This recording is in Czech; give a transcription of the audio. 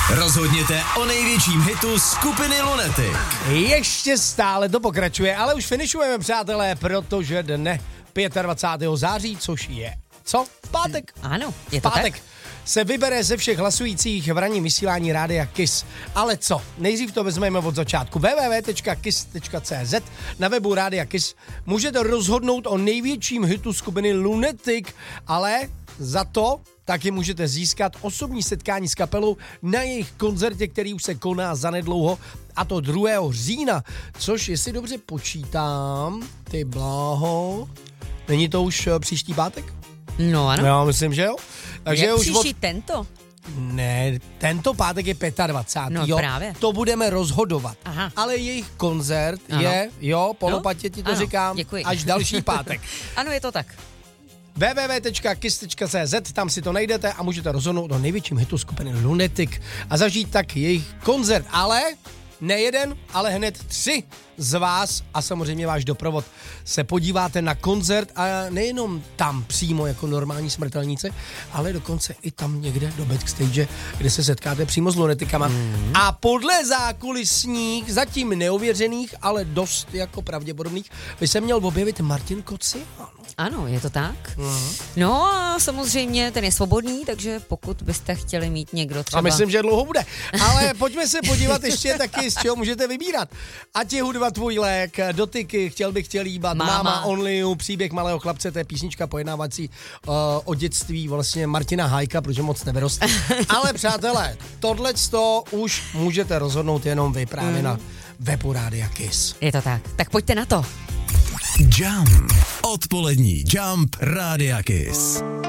Rozhodněte o největším hitu skupiny Lunatic. Ještě stále to pokračuje, ale už finišujeme, přátelé, protože dne 25. září, což je co? V pátek. Ano, je to pátek. tak. Se vybere ze všech hlasujících v ranním vysílání Rádia Kiss. Ale co? Nejdřív to vezmeme od začátku. www.kiss.cz. Na webu Rádia Kiss můžete rozhodnout o největším hitu skupiny Lunatic, ale za to taky můžete získat osobní setkání s kapelou na jejich koncertě, který už se koná zanedlouho, a to 2. října, což, jestli dobře počítám, ty bláho, není to už příští pátek? No ano. Já myslím, že jo. Takže je už příští tento? Ne, tento pátek je 25. No jo, právě. to budeme rozhodovat. Aha. Ale jejich koncert Ano. je, jo, polopatě ti to Ano, říkám, děkuji. až další pátek. Ano, je to tak. www.kiss.cz, tam si to najdete a můžete rozhodnout o největším hitu skupiny Lunatic a zažít tak jejich koncert. Ale ne jeden, ale hned 3 z vás a samozřejmě váš doprovod se podíváte na koncert a nejenom tam přímo jako normální smrtelníci, ale dokonce i tam někde do backstage, kde se setkáte přímo s Lunaticama. A podle zákulisních, zatím neuvěřených, ale dost jako pravděpodobných, by se měl objevit Martin Kocian. Ano, je to tak. No a samozřejmě ten je svobodný, takže pokud byste chtěli mít někdo třeba... A myslím, že dlouho bude. Ale pojďme se podívat ještě taky, z čeho můžete vybírat. Ať je hudba tvůj lék, dotyky, chtěl bych tě líbat, máma Only You, příběh malého chlapce, to je písnička pojednávací o dětství vlastně Martina Hájka, protože moc nevyrost. Ale přátelé, tohleto už můžete rozhodnout jenom vy právě na webu Rádia Kiss. Je to tak. Tak pojďte na to. Jump. Odpolední Jump Rádia Kiss.